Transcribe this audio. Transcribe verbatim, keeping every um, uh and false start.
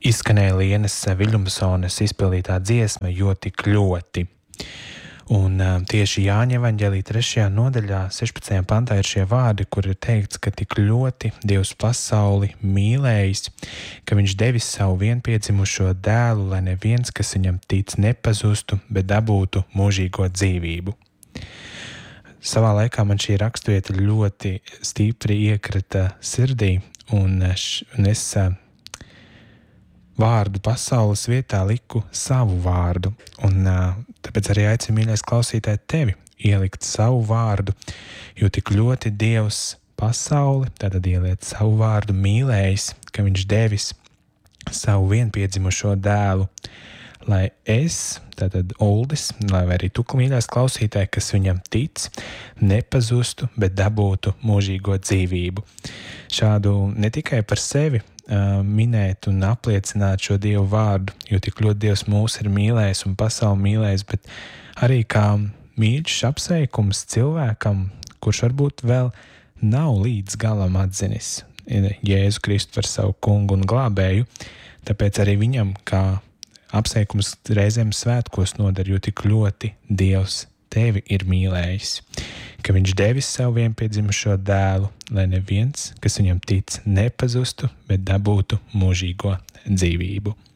Izskanēja Lienas Viļņumsones izpildītā dziesma Jo tik ļoti. Un uh, tieši Jāņa evaņģēlija trešajā nodaļā, sešpadsmitajā pantā ir šie vārdi, kur ir teikts, ka tik ļoti Dievs pasauli mīlējis, ka viņš devis savu vienpiedzimušo dēlu, lai neviens, kas viņam tic, nepazustu, bet dabūtu mūžīgo dzīvību. Savā laikā man šī raksturvieta ļoti stipri iekrita sirdī, un, š, un es uh, vārdu pasaules vietā liku savu vārdu, un uh, tāpēc arī aicinu, mīļais klausītāj, tevi ielikt savu vārdu, jo tik ļoti Dievs pasauli, tātad ieliet savu vārdu mīlējis, ka viņš devis savu vienpiedzimušo dēlu, lai es, tātad Uldis, lai arī tu, mīļais klausītāj, kas viņam tic, nepazustu, bet dabūtu mūžīgo dzīvību. Šādu ne tikai par sevi minēt un apliecināt šo Dievu vārdu, jo tik ļoti Dievs mūs ir mīlējis un pasauli mīlējis, bet arī kā mīļš apsveikums cilvēkam, kurš varbūt vēl nav līdz galam atzinis Jēzu Kristu par savu kungu un glābēju, tāpēc arī viņam kā apsveikums reizēm svētkos nodar, jo tik ļoti Dievs tevi ir mīlējis, ka viņš devis savu vienpiedzimušo dēlu, lai neviens, kas viņam tic, nepazustu, bet dabūtu mūžīgo dzīvību.